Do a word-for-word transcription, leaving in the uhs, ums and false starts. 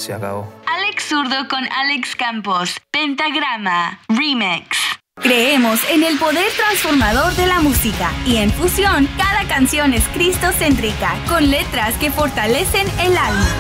se acabó. Alex Zurdo con Alex Campos. Pentagrama Remix. Creemos en el poder transformador de la música y en Fusión cada canción es cristocéntrica con letras que fortalecen el alma.